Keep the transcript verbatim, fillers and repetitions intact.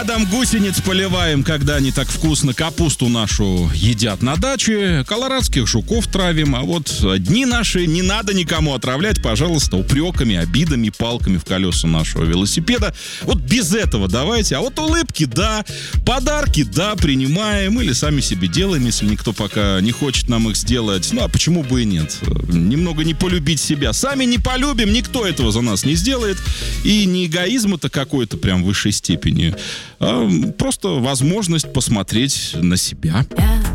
Там гусениц поливаем, когда они так вкусно капусту нашу едят на даче. Колорадских жуков травим. А вот дни наши не надо никому отравлять, пожалуйста, упреками, обидами, палками в колеса нашего велосипеда. Вот без этого давайте. А вот улыбки, да. Подарки, да, принимаем. Или сами себе делаем, если никто пока не хочет нам их сделать. Ну, а почему бы и нет? Немного не полюбить себя. Сами не полюбим, никто этого за нас не сделает. И не эгоизм это какой-то прям в высшей степени. Просто возможность посмотреть на себя.